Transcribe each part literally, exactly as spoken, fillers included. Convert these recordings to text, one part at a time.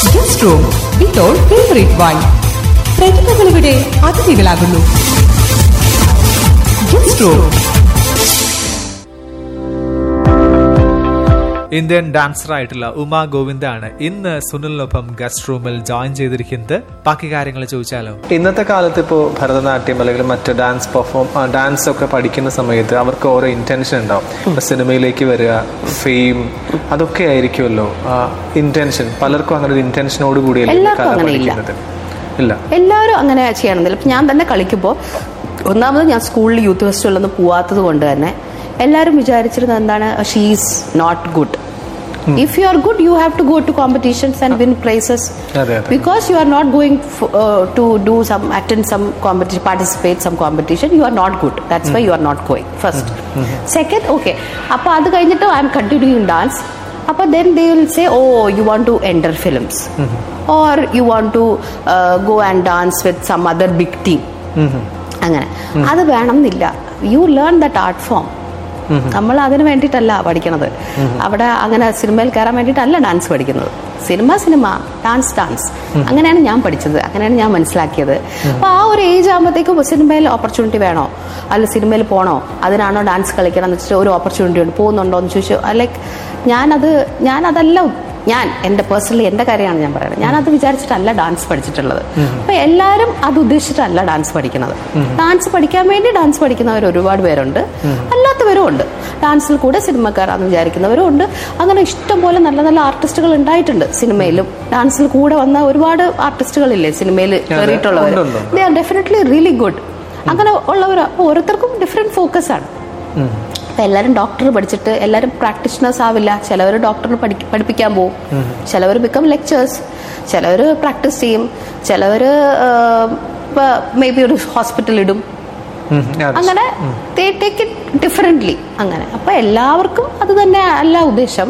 Guest room വിത്തോൾ favourite wine. പ്രതിഭകളിവിടെ അതിഥികളാകുന്നു. Guest room. Indian ഡാൻസറായിട്ടുള്ള Uma ഗോവിന്ദാണ് ഇന്ന് സുനിലിനൊപ്പം guest റൂമിൽ join ചെയ്തിരിക്കുന്നത്. ബാക്കി കാര്യങ്ങൾ ചോദിച്ചാലോ? ഇന്നത്തെ കാലത്ത് ഇപ്പോൾ ഭരതനാട്യം അല്ലെങ്കിൽ മറ്റ് ഡാൻസ് പെർഫോം ഡാൻസ് ഒക്കെ പഠിക്കുന്ന സമയത്ത് അവർക്ക് ഓരോ ഇന്റൻഷൻ ഉണ്ടാവും. സിനിമയിലേക്ക് വരിക, ഫെയിം, അതൊക്കെ ആയിരിക്കുമല്ലോ ഇന്റൻഷൻ. പലർക്കും അങ്ങനെ ഒരു ഇന്റൻഷനോട് കൂടിയല്ലേ കല പഠിക്കുന്നത്. ഇല്ല, എല്ലാവരും അങ്ങനെ ചെയ്യണമെന്നില്ല. ഞാൻ തന്നെ കളിക്കുമ്പോൾ ഒന്നാമത് ഞാൻ സ്കൂളിൽ യൂത്ത് ഫെസ്റ്റിവലൊന്നും പോവാത്തത് കൊണ്ട് തന്നെ എല്ലാവരും വിചാരിച്ചിരുന്നത് എന്താണ്, she is not good. If you are good, you have to go to competitions and win prizes. Because you are not going f- uh, to do some, attend some competition, participate some competition, you are not good. That's why you are not going. First. Second, okay. Appa adu kayinittu I am continuing dance. Appa then they will say, oh, you want to enter films. Or you want to uh, go and dance with some other big team. അങ്ങനെ അത് വേണമെന്നില്ല. You learn that art form. നമ്മൾ അതിന് വേണ്ടിയിട്ടല്ല പഠിക്കണത്. അവിടെ അങ്ങനെ സിനിമയിൽ കയറാൻ വേണ്ടിയിട്ടല്ല ഡാൻസ് പഠിക്കുന്നത്. Cinema cinema, dance dance. അങ്ങനെയാണ് ഞാൻ പഠിച്ചത്, അങ്ങനെയാണ് ഞാൻ മനസ്സിലാക്കിയത്. അപ്പോൾ ആ ഒരു ഏജ് ആകുമ്പോഴത്തേക്കും സിനിമയിൽ ഓപ്പർച്യൂണിറ്റി വേണോ, അല്ല സിനിമയിൽ പോകണോ, അതിനാണോ ഡാൻസ് കളിക്കണം എന്ന് വെച്ചിട്ട് ഒരു ഓപ്പർച്യൂണിറ്റി ഉണ്ട്, പോകുന്നുണ്ടോ എന്ന് ചോദിച്ചു. ലൈക്ക് ഞാനത് ഞാനതല്ല ഞാൻ എൻ്റെ പേഴ്സണലി എൻ്റെ കാര്യമാണ് ഞാൻ പറയുന്നത്. ഞാനത് വിചാരിച്ചിട്ടല്ല ഡാൻസ് പഠിച്ചിട്ടുള്ളത്. അപ്പൊ എല്ലാവരും അത് ഉദ്ദേശിച്ചിട്ടല്ല ഡാൻസ് പഠിക്കുന്നത്. ഡാൻസ് പഠിക്കാൻ വേണ്ടി ഡാൻസ് പഠിക്കുന്നവർ ഒരുപാട് പേരുണ്ട്, അല്ലാത്തവരും ഉണ്ട്. ഡാൻസിൽ കൂടെ സിനിമക്കാരാന്ന് വിചാരിക്കുന്നവരും ഉണ്ട്. അങ്ങനെ ഇഷ്ടംപോലെ നല്ല നല്ല ആർട്ടിസ്റ്റുകൾ ഉണ്ടായിട്ടുണ്ട് സിനിമയിലും. ഡാൻസിൽ കൂടെ വന്ന ഒരുപാട് ആർട്ടിസ്റ്റുകളില്ലേ സിനിമയിൽ കയറിയിട്ടുള്ളവർ. They are definitely really good. അങ്ങനെ ഉള്ളവർ ഓരോരുത്തർക്കും ഡിഫറെന്റ് ഫോക്കസ് ആണ്. അപ്പം എല്ലാവരും ഡോക്ടർ പഠിച്ചിട്ട് എല്ലാവരും പ്രാക്ടീഷണേഴ്സ് ആവില്ല. ചിലവർ ഡോക്ടറിന് പഠി പഠിപ്പിക്കാൻ പോകും, ചിലവർ ബിക്കം ലെക്ചേഴ്സ്, ചിലവർ പ്രാക്ടീസ് ചെയ്യും, ചിലവർ മേ ബി ഒരു ഹോസ്പിറ്റൽ ഇടും. അങ്ങനെ ദേ ടേക്ക് ഇറ്റ് ഡിഫറെന്റ്ലി. അങ്ങനെ അപ്പൊ എല്ലാവർക്കും അത് തന്നെ അല്ല ഉദ്ദേശം.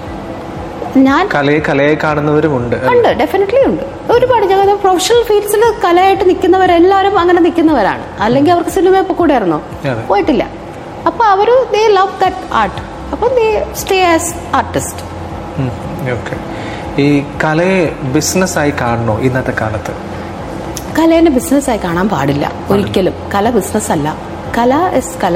ഞാൻ കലയെ കലയെ കാണുന്നവരുമുണ്ട്, ഉണ്ട്, ഡെഫിനറ്റ്ലി ഉണ്ട്. ഒരുപാട് ഞങ്ങൾ പ്രൊഫഷണൽ ഫീൽഡ്സിൽ കലയായിട്ട് നിൽക്കുന്നവരെല്ലാവരും അങ്ങനെ നിൽക്കുന്നവരാണ്. അല്ലെങ്കിൽ അവർക്ക് സിനിമ ഇപ്പൊ കൂടെ ആയിരുന്നോ, പോയിട്ടില്ല. അപ്പൊ അവര് ദേ ലവ് ദാറ്റ് ആർട്ട്. അപ്പൊ ദേ സ്റ്റേ ആസ് ആർട്ടിസ്റ്റ്. ഈ കലയെ ബിസിനസ് ആയി കാണണോ ഇന്നത്തെ കാലത്ത്? കലേനെ ബിസിനസ് ആയി കാണാൻ പാടില്ല ഒരിക്കലും. കല ബിസിനസ് അല്ല. കല ഇസ് കല.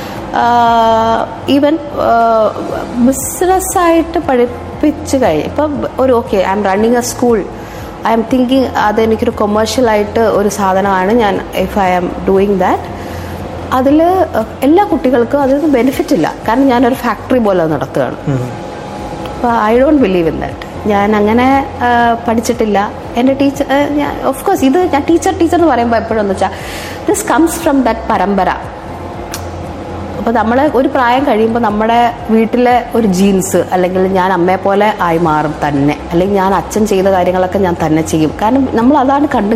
ഈവൻ ബിസിനസ്സായിട്ട് പഠിപ്പിച്ച് കഴിയും. ഇപ്പം ഒരു okay I M running A school, I M thinking അതെനിക്കൊരു കൊമേഴ്ഷ്യലായിട്ട് ഒരു സാധനമാണ്. ഞാൻ if I am doing that, അതിൽ എല്ലാ കുട്ടികൾക്കും അതിൽ ബെനിഫിറ്റ് ഇല്ല. കാരണം ഞാനൊരു ഫാക്ടറി പോലെ നടത്തുകയാണ്. അപ്പോൾ I don't believe in that. ഞാൻ അങ്ങനെ പഠിച്ചിട്ടില്ല. എൻ്റെ ടീച്ചർ ഓഫ് കോഴ്സ് ഇത് ഞാൻ ടീച്ചർ ടീച്ചർ എന്ന് പറയുമ്പോൾ എപ്പോഴെന്ന് വെച്ചാൽ ദിസ് കംസ് ഫ്രം ദാറ്റ് പരമ്പര. അപ്പോൾ നമ്മൾ ഒരു പ്രായം കഴിയുമ്പോൾ നമ്മുടെ വീട്ടിലെ ഒരു ജീൻസ് അല്ലെങ്കിൽ ഞാൻ അമ്മയെ പോലെ ആയി മാറും തന്നെ. അല്ലെങ്കിൽ ഞാൻ അച്ഛൻ ചെയ്ത കാര്യങ്ങളൊക്കെ ഞാൻ തന്നെ ചെയ്യും. കാരണം നമ്മൾ അതാണ് കണ്ടു